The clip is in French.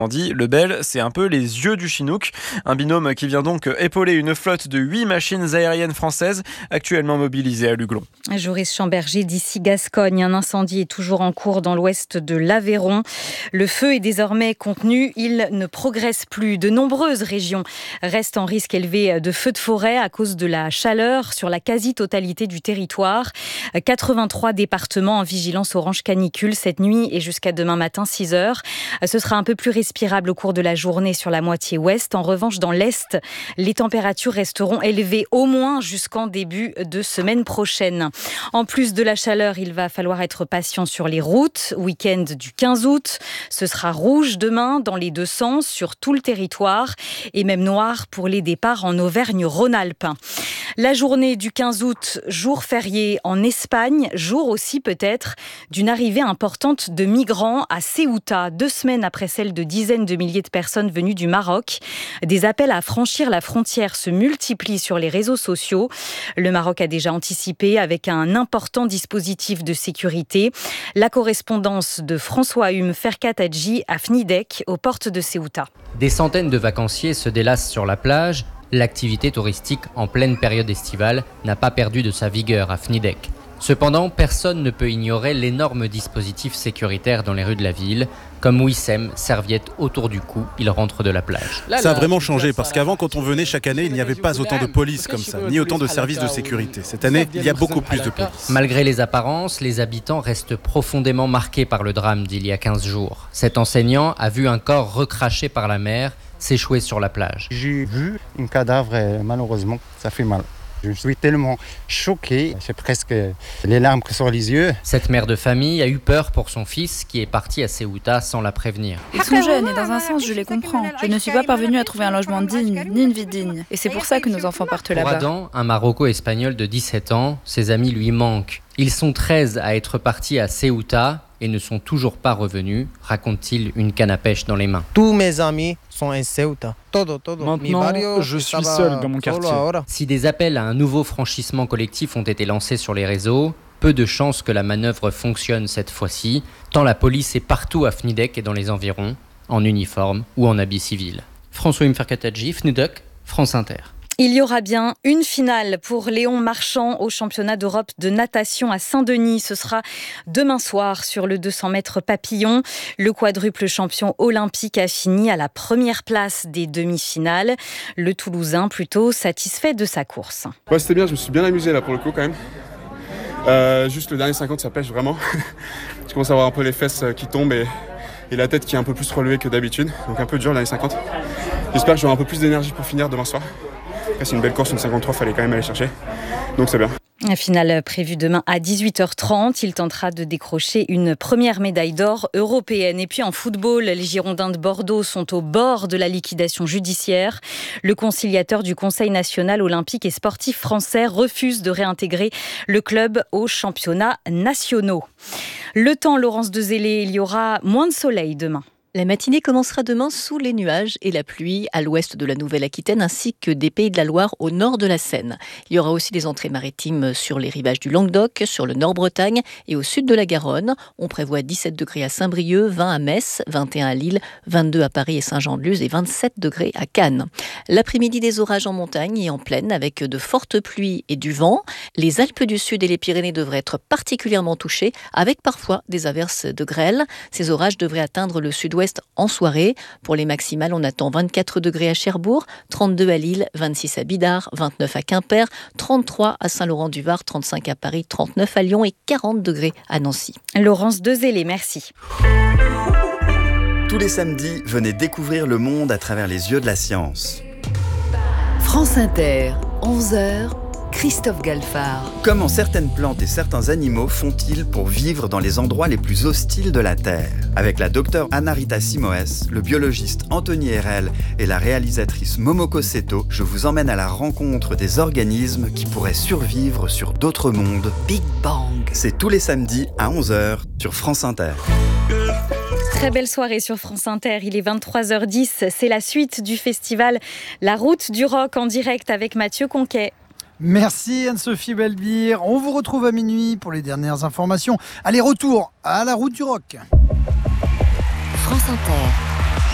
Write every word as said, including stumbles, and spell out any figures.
dit, le Bell, c'est un peu les yeux du Chinook. Un binôme qui vient donc épauler une flotte de huit machines aériennes françaises actuellement mobilisées à Luglon. Joris Chamberger d'ici Gascogne. Un incendie est toujours en cours dans l'ouest de l'Aveyron. Le feu est désormais contenu. Il ne progresse plus. De nombreuses régions restent en risque élevé de feux de forêt à cause de la chaleur sur la quasi-totalité du territoire. quatre-vingt-trois départements en vigilance orange canicule cette nuit et jusqu'à demain matin six heures. Ce sera un peu plus respirable au cours de la journée sur la moitié ouest. En revanche, dans l'est, les températures resteront élevées au moins jusqu'en début de semaine prochaine. En plus de la chaleur, il va falloir être patient sur les routes. Week-end du quinze août, ce sera rouge demain dans les deux sens sur tout le territoire et même noir pour les départs en Auvergne-Rhône-Alpes. La journée du quinze août, jour férié en Espagne, jour aussi peut-être d'une arrivée importante de migrants à Ceuta, deux semaines après celle de dizaines de milliers de personnes venues du Maroc. Des appels à franchir la frontière se multiplient sur les réseaux sociaux. Le Maroc a déjà anticipé avec un important dispositif de sécurité. La correspondance de François Hume Ferkatadji à Fnidek, aux portes de Ceuta. Des centaines de vacanciers se délassent sur la plage. L'activité touristique en pleine période estivale n'a pas perdu de sa vigueur à Fnidek. Cependant, personne ne peut ignorer l'énorme dispositif sécuritaire dans les rues de la ville. Comme Wissem, serviette autour du cou, il rentre de la plage. Ça a vraiment changé parce qu'avant, quand on venait chaque année, il n'y avait pas autant de police comme ça, ni autant de services de sécurité. Cette année, il y a beaucoup plus de police. Malgré les apparences, les habitants restent profondément marqués par le drame d'il y a quinze jours. Cet enseignant a vu un corps recraché par la mer s'échouer sur la plage. J'ai vu un cadavre et malheureusement, ça fait mal. Je suis tellement choqué, j'ai presque les larmes sur les yeux. Cette mère de famille a eu peur pour son fils qui est parti à Ceuta sans la prévenir. Ils sont jeunes et dans un sens, je les comprends. Je ne suis pas parvenue à trouver un logement digne, ni une vie digne. Et c'est pour ça que nos enfants partent là-bas. Pour Adam, un Maroco-espagnol de dix-sept ans, ses amis lui manquent. Ils sont treize à être partis à Ceuta et ne sont toujours pas revenus, raconte-t-il, une canne à pêche dans les mains. Tous mes amis sont en Ceuta. Maintenant, je suis seul dans mon quartier. Si des appels à un nouveau franchissement collectif ont été lancés sur les réseaux, peu de chances que la manœuvre fonctionne cette fois-ci, tant la police est partout à Fnidek et dans les environs, en uniforme ou en habit civil. François Mferkatadji, Fnidek, France Inter. Il y aura bien une finale pour Léon Marchand au championnat d'Europe de natation à Saint-Denis. Ce sera demain soir sur le deux cents mètres papillon. Le quadruple champion olympique a fini à la première place des demi-finales. Le Toulousain plutôt satisfait de sa course. Ouais, c'était bien, je me suis bien amusé là pour le coup quand même. Euh, juste le dernier cinquante, ça pêche vraiment. Je commence à avoir un peu les fesses qui tombent et, et la tête qui est un peu plus relevée que d'habitude. Donc un peu dur le dernier cinquante. J'espère que j'aurai un peu plus d'énergie pour finir demain soir. C'est une belle course, une cinquante-trois, il fallait quand même aller chercher. Donc c'est bien. La finale prévue demain à dix-huit heures trente. Il tentera de décrocher une première médaille d'or européenne. Et puis en football, les Girondins de Bordeaux sont au bord de la liquidation judiciaire. Le conciliateur du Conseil national olympique et sportif français refuse de réintégrer le club aux championnats nationaux. Le temps, Laurence Dezellé, il y aura moins de soleil demain. La matinée commencera demain sous les nuages et la pluie à l'ouest de la Nouvelle-Aquitaine ainsi que des Pays de la Loire au nord de la Seine. Il y aura aussi des entrées maritimes sur les rivages du Languedoc, sur le Nord-Bretagne et au sud de la Garonne. On prévoit dix-sept degrés à Saint-Brieuc, vingt à Metz, vingt et un à Lille, vingt-deux à Paris et Saint-Jean-de-Luz et vingt-sept degrés à Cannes. L'après-midi, des orages en montagne et en plaine avec de fortes pluies et du vent. Les Alpes du Sud et les Pyrénées devraient être particulièrement touchées avec parfois des averses de grêle. Ces orages devraient atteindre le sud-ouest en soirée. Pour les maximales, on attend vingt-quatre degrés à Cherbourg, trente-deux à Lille, vingt-six à Bidart, vingt-neuf à Quimper, trente-trois à Saint-Laurent-du-Var, trente-cinq à Paris, trente-neuf à Lyon et quarante degrés à Nancy. Laurence Dezellé, merci. Tous les samedis, venez découvrir le monde à travers les yeux de la science. France Inter, onze heures, Christophe Galfard. Comment certaines plantes et certains animaux font-ils pour vivre dans les endroits les plus hostiles de la Terre ? Avec la docteure Anna-Rita Simoes, le biologiste Anthony Herel et la réalisatrice Momoko Seto, je vous emmène à la rencontre des organismes qui pourraient survivre sur d'autres mondes. Big Bang. C'est tous les samedis à onze heures sur France Inter. Très belle soirée sur France Inter, il est vingt-trois heures dix, c'est la suite du festival La Route du Rock en direct avec Mathieu Conquet. Merci Anne-Sophie Belbir. On vous retrouve à minuit pour les dernières informations. Allez, retour à la Route du Rock. France Inter.